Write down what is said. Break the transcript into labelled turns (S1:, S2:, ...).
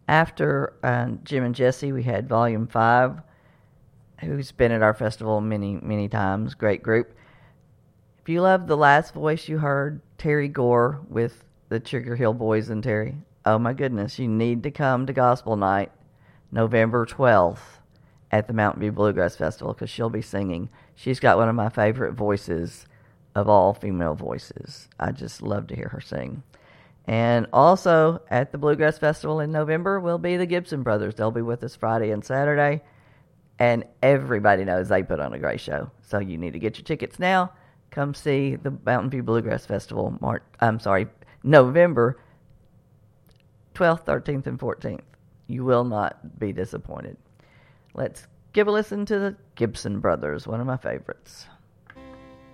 S1: After Jim and Jesse, we had Volume 5, who's been at our festival many, many times. Great group. If you love the last voice you heard, Terry Gore with the Sugar Hill Boys and Terry, oh my goodness, you need to come to Gospel Night, November 12th, at the Mountain View Bluegrass Festival, because she'll be singing. She's got one of my favorite voices of all female voices. I just love to hear her sing. And also at the Bluegrass Festival in November will be the Gibson Brothers. They'll be with us Friday and Saturday. And everybody knows they put on a great show. So you need to get your tickets now. Come see the Mountain View Bluegrass Festival, November 12th, 13th, and 14th. You will not be disappointed. Let's give a listen to the Gibson Brothers, one of my favorites.